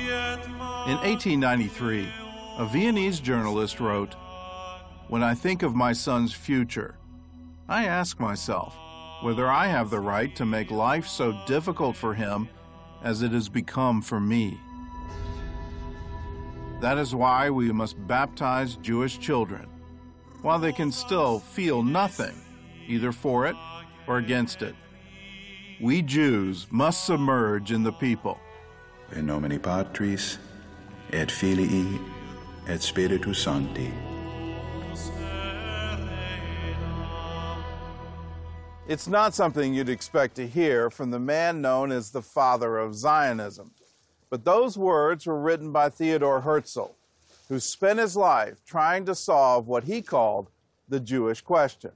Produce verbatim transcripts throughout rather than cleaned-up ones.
In eighteen ninety-three, a Viennese journalist wrote, "When I think of my son's future, I ask myself whether I have the right to make life so difficult for him as it has become for me. That is why we must baptize Jewish children, while they can still feel nothing, either for it or against it. We Jews must submerge in the people." In nomine Patris, et Filii, et Spiritus Sancti. It's not something you'd expect to hear from the man known as the father of Zionism. But those words were written by Theodor Herzl, who spent his life trying to solve what he called the Jewish question.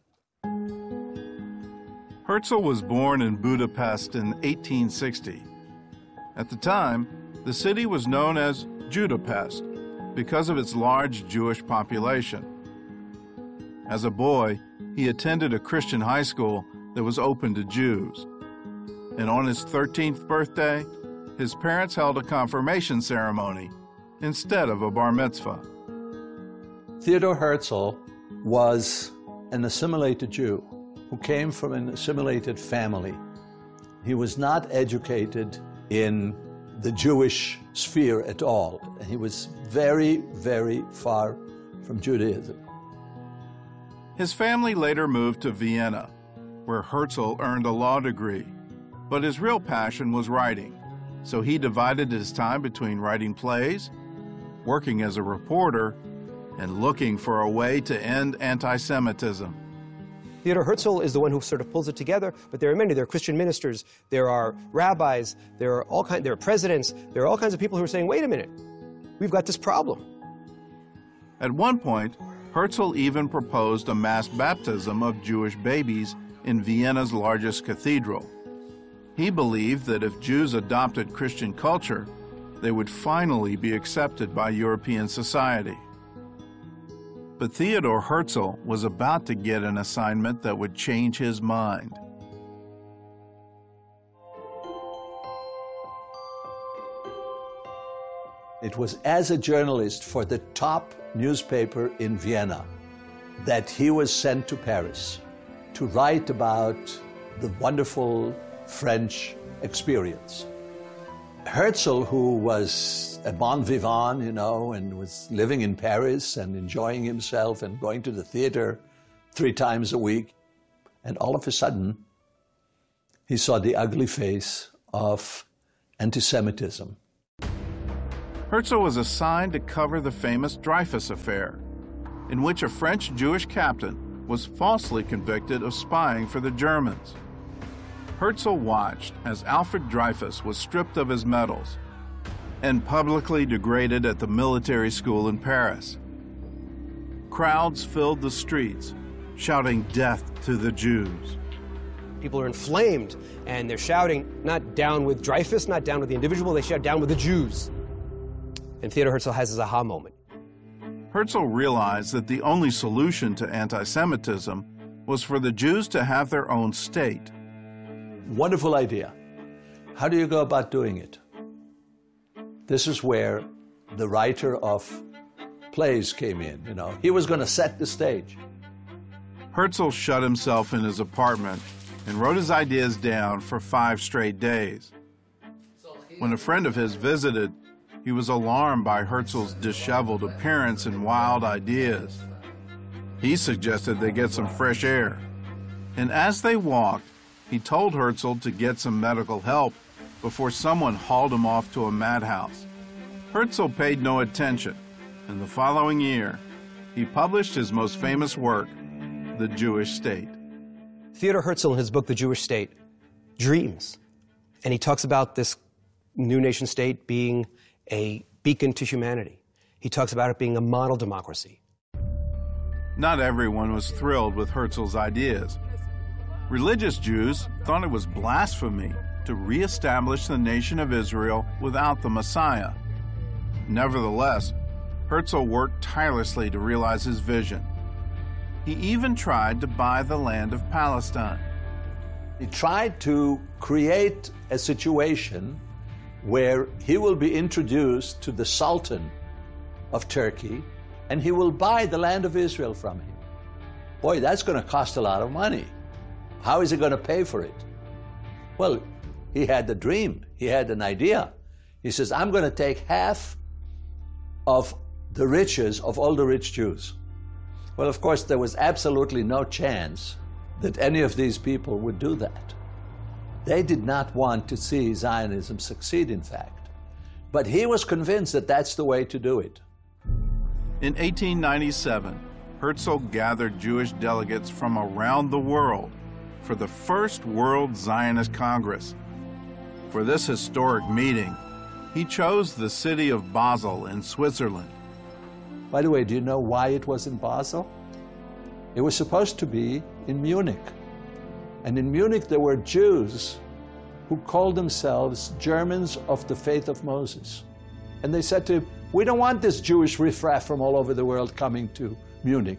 Herzl was born in Budapest in eighteen sixty. At the time, the city was known as Judapest because of its large Jewish population. As a boy, he attended a Christian high school that was open to Jews. And on his thirteenth birthday, his parents held a confirmation ceremony instead of a bar mitzvah. Theodor Herzl was an assimilated Jew who came from an assimilated family. He was not educated in the Jewish sphere at all. He was very, very far from Judaism. His family later moved to Vienna, where Herzl earned a law degree. But his real passion was writing, so he divided his time between writing plays, working as a reporter, and looking for a way to end anti-Semitism. Theodor Herzl is the one who sort of pulls it together, but there are many. There are Christian ministers, there are rabbis, there are all kind, there are presidents, there are all kinds of people who are saying, wait a minute, we've got this problem. At one point, Herzl even proposed a mass baptism of Jewish babies in Vienna's largest cathedral. He believed that if Jews adopted Christian culture, they would finally be accepted by European society. But Theodor Herzl was about to get an assignment that would change his mind. It was as a journalist for the top newspaper in Vienna that he was sent to Paris to write about the wonderful French experience. Herzl, who was a bon vivant, you know, and was living in Paris and enjoying himself and going to the theater three times a week, and all of a sudden, he saw the ugly face of anti-Semitism. Herzl was assigned to cover the famous Dreyfus Affair, in which a French Jewish captain was falsely convicted of spying for the Germans. Herzl watched as Alfred Dreyfus was stripped of his medals and publicly degraded at the military school in Paris. Crowds filled the streets, shouting death to the Jews. People are inflamed, and they're shouting, not down with Dreyfus, not down with the individual, they shout down with the Jews. And Theodor Herzl has his aha moment. Herzl realized that the only solution to anti-Semitism was for the Jews to have their own state. Wonderful idea. How do you go about doing it? This is where the writer of plays came in, you know. He was going to set the stage. Herzl shut himself in his apartment and wrote his ideas down for five straight days. When a friend of his visited, he was alarmed by Herzl's disheveled appearance and wild ideas. He suggested they get some fresh air. And as they walked, he told Herzl to get some medical help before someone hauled him off to a madhouse. Herzl paid no attention, and the following year, he published his most famous work, The Jewish State. Theodor Herzl, in his book, The Jewish State, dreams. And he talks about this new nation state being a beacon to humanity. He talks about it being a model democracy. Not everyone was thrilled with Herzl's ideas. Religious Jews thought it was blasphemy to reestablish the nation of Israel without the Messiah. Nevertheless, Herzl worked tirelessly to realize his vision. He even tried to buy the land of Palestine. He tried to create a situation where he will be introduced to the Sultan of Turkey, and he will buy the land of Israel from him. Boy, that's going to cost a lot of money. How is he going to pay for it? Well, he had the dream. He had an idea. He says, I'm going to take half of the riches of all the rich Jews. Well, of course, there was absolutely no chance that any of these people would do that. They did not want to see Zionism succeed, in fact. But he was convinced that that's the way to do it. In eighteen ninety-seven, Herzl gathered Jewish delegates from around the world for the first World Zionist Congress. For this historic meeting, he chose the city of Basel in Switzerland. By the way, do you know why it was in Basel? It was supposed to be in Munich. And in Munich there were Jews who called themselves Germans of the faith of Moses. And they said to him, we don't want this Jewish riffraff from all over the world coming to Munich.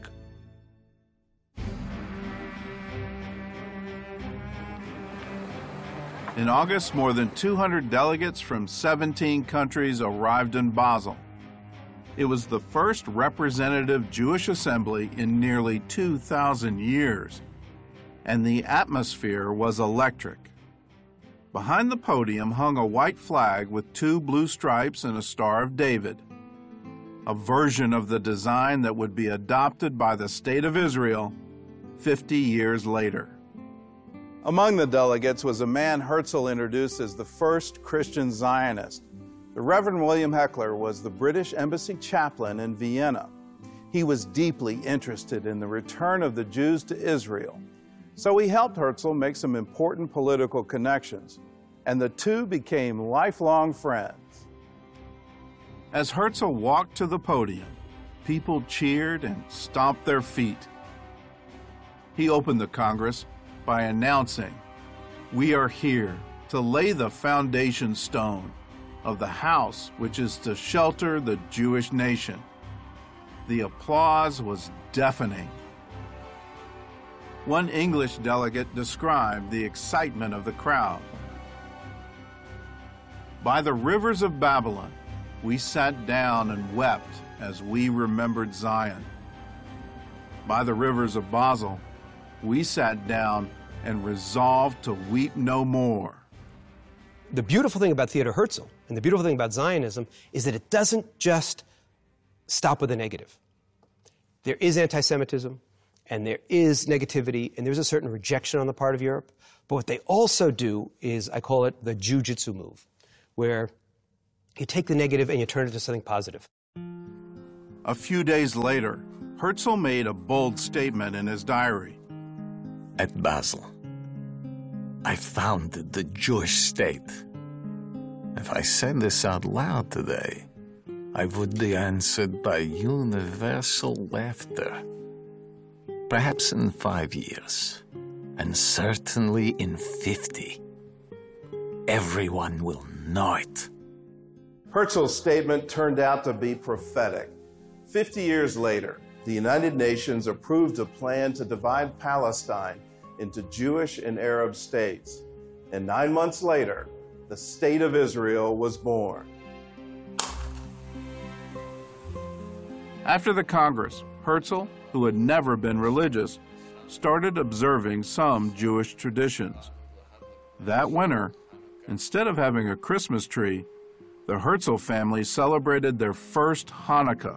In August, more than two hundred delegates from seventeen countries arrived in Basel. It was the first representative Jewish assembly in nearly two thousand years, and the atmosphere was electric. Behind the podium hung a white flag with two blue stripes and a Star of David, a version of the design that would be adopted by the State of Israel fifty years later. Among the delegates was a man Herzl introduced as the first Christian Zionist. The Reverend William Heckler was the British embassy chaplain in Vienna. He was deeply interested in the return of the Jews to Israel, so he helped Herzl make some important political connections, and the two became lifelong friends. As Herzl walked to the podium, people cheered and stomped their feet. He opened the Congress by announcing, "We are here to lay the foundation stone of the house which is to shelter the Jewish nation." The applause was deafening. One English delegate described the excitement of the crowd. "By the rivers of Babylon, we sat down and wept as we remembered Zion. By the rivers of Basel, we sat down and resolved to weep no more." The beautiful thing about Theodor Herzl and the beautiful thing about Zionism is that it doesn't just stop with the negative. There is anti-Semitism, and there is negativity, and there's a certain rejection on the part of Europe. But what they also do is, I call it the jiu-jitsu move, where you take the negative and you turn it into something positive. A few days later, Herzl made a bold statement in his diary. At Basel, I founded the Jewish state. If I said this out loud today, I would be answered by universal laughter. Perhaps in five years, and certainly in fifty, everyone will know it. Herzl's statement turned out to be prophetic. Fifty years later, the United Nations approved a plan to divide Palestine into Jewish and Arab states. And nine months later, the State of Israel was born. After the Congress, Herzl, who had never been religious, started observing some Jewish traditions. That winter, instead of having a Christmas tree, the Herzl family celebrated their first Hanukkah.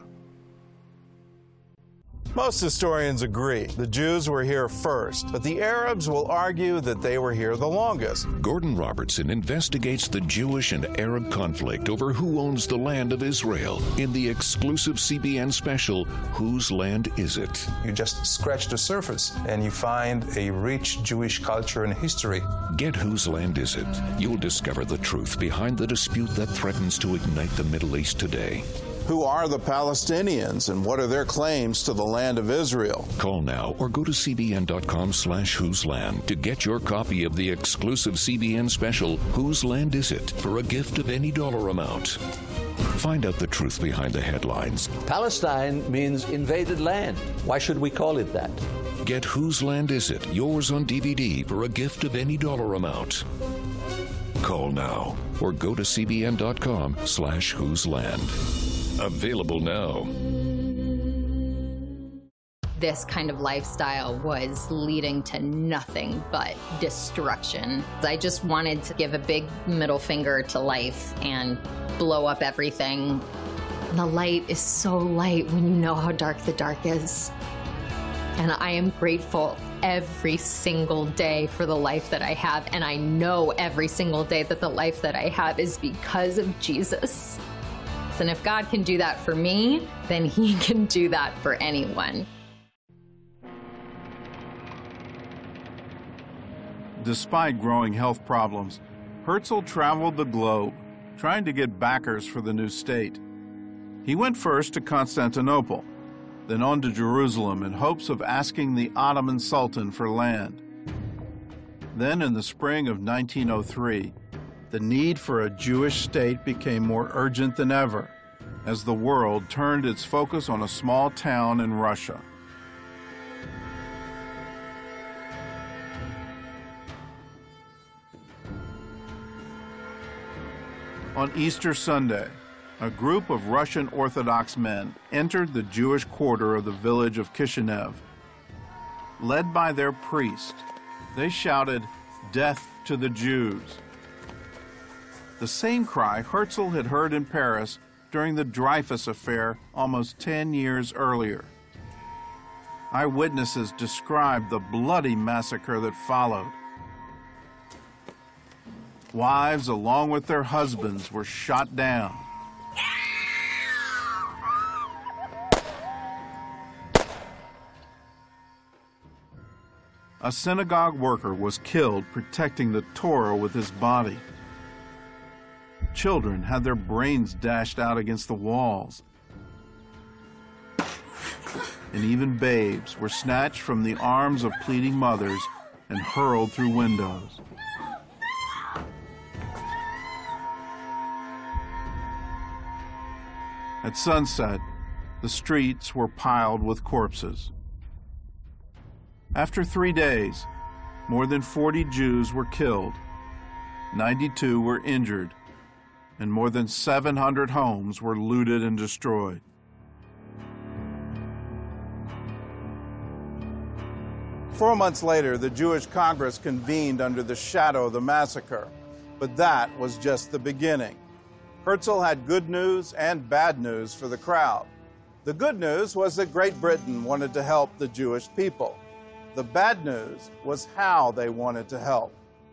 Most historians agree the Jews were here first, but the Arabs will argue that they were here the longest. Gordon Robertson investigates the Jewish and Arab conflict over who owns the land of Israel in the exclusive C B N special, Whose Land Is It? You just scratch the surface and you find a rich Jewish culture and history. Get Whose Land Is It? You'll discover the truth behind the dispute that threatens to ignite the Middle East today. Who are the Palestinians and what are their claims to the land of Israel? Call now or go to cbn.com slash whose land to get your copy of the exclusive C B N special, Whose Land Is It? For a gift of any dollar amount. Find out the truth behind the headlines. Palestine means invaded land. Why should we call it that? Get Whose Land Is It? Yours on D V D for a gift of any dollar amount. Call now or go to cbn.com slash whose land. Available now. This kind of lifestyle was leading to nothing but destruction. I just wanted to give a big middle finger to life and blow up everything. The light is so light when you know how dark the dark is. And I am grateful every single day for the life that I have. And I know every single day that the life that I have is because of Jesus. And if God can do that for me, then he can do that for anyone. Despite growing health problems, Herzl traveled the globe, trying to get backers for the new state. He went first to Constantinople, then on to Jerusalem in hopes of asking the Ottoman Sultan for land. Then in the spring of nineteen oh three, the need for a Jewish state became more urgent than ever, as the world turned its focus on a small town in Russia. On Easter Sunday, a group of Russian Orthodox men entered the Jewish quarter of the village of Kishinev. Led by their priest, they shouted, "Death to the Jews." The same cry Herzl had heard in Paris during the Dreyfus affair almost ten years earlier. Eyewitnesses described the bloody massacre that followed. Wives, along with their husbands, were shot down. A synagogue worker was killed protecting the Torah with his body. Children had their brains dashed out against the walls. And even babes were snatched from the arms of pleading mothers and hurled through windows. At sunset, the streets were piled with corpses. After three days, more than forty Jews were killed, ninety-two were injured, and more than seven hundred homes were looted and destroyed. Four months later, the Jewish Congress convened under the shadow of the massacre, but that was just the beginning. Herzl had good news and bad news for the crowd. The good news was that Great Britain wanted to help the Jewish people. The bad news was how they wanted to help.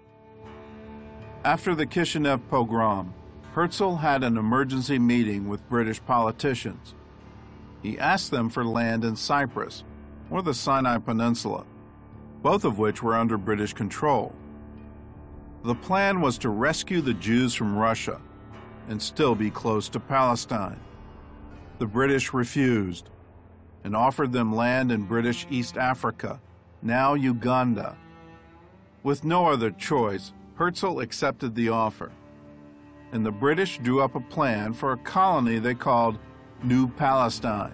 After the Kishinev pogrom, Herzl had an emergency meeting with British politicians. He asked them for land in Cyprus or the Sinai Peninsula, both of which were under British control. The plan was to rescue the Jews from Russia and still be close to Palestine. The British refused and offered them land in British East Africa, now Uganda. With no other choice, Herzl accepted the offer, and the British drew up a plan for a colony they called New Palestine.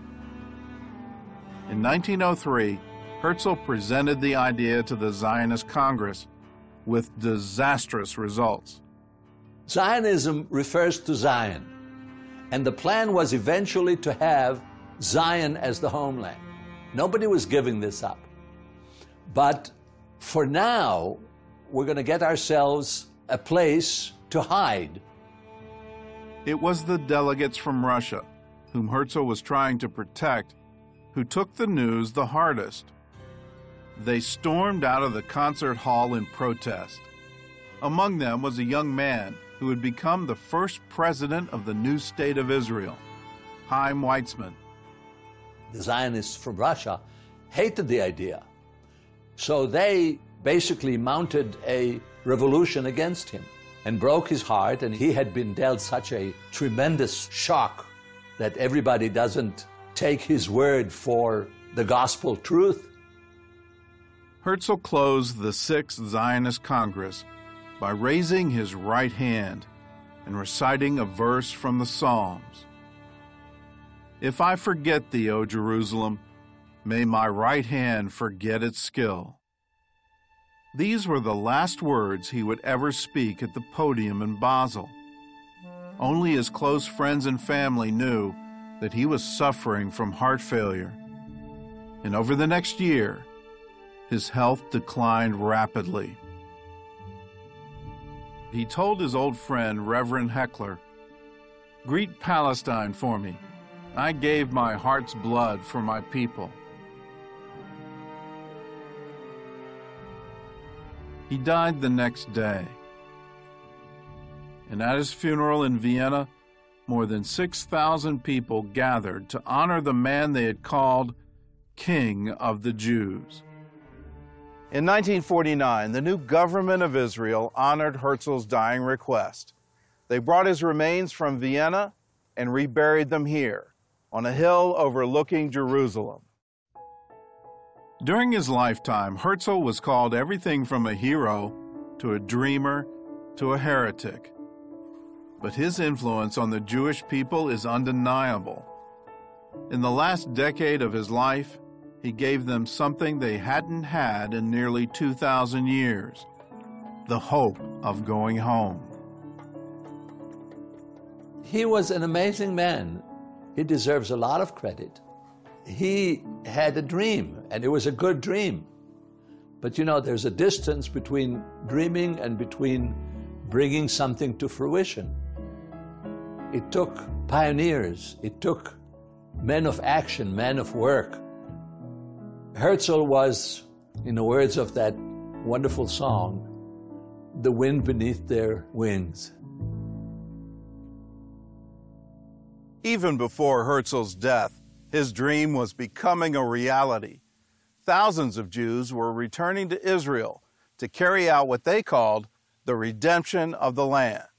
In nineteen oh three, Herzl presented the idea to the Zionist Congress with disastrous results. Zionism refers to Zion, and the plan was eventually to have Zion as the homeland. Nobody was giving this up. But for now, we're going to get ourselves a place to hide. It was the delegates from Russia, whom Herzl was trying to protect, who took the news the hardest. They stormed out of the concert hall in protest. Among them was a young man who would become the first president of the new state of Israel, Chaim Weizmann. The Zionists from Russia hated the idea, so they basically mounted a revolution against him and broke his heart, and he had been dealt such a tremendous shock that everybody doesn't take his word for the gospel truth. Herzl closed the Sixth Zionist Congress by raising his right hand and reciting a verse from the Psalms. "If I forget thee, O Jerusalem, may my right hand forget its skill." These were the last words he would ever speak at the podium in Basel. Only his close friends and family knew that he was suffering from heart failure. And over the next year, his health declined rapidly. He told his old friend, Reverend Heckler, "Greet Palestine for me. I gave my heart's blood for my people." He died the next day. And at his funeral in Vienna, more than six thousand people gathered to honor the man they had called King of the Jews. In nineteen forty-nine, the new government of Israel honored Herzl's dying request. They brought his remains from Vienna and reburied them here, on a hill overlooking Jerusalem. During his lifetime, Herzl was called everything from a hero to a dreamer to a heretic. But his influence on the Jewish people is undeniable. In the last decade of his life, he gave them something they hadn't had in nearly two thousand years, the hope of going home. He was an amazing man. He deserves a lot of credit. He had a dream, and it was a good dream. But you know, there's a distance between dreaming and between bringing something to fruition. It took pioneers, it took men of action, men of work. Herzl was, in the words of that wonderful song, the wind beneath their wings. Even before Herzl's death, his dream was becoming a reality. Thousands of Jews were returning to Israel to carry out what they called the redemption of the land.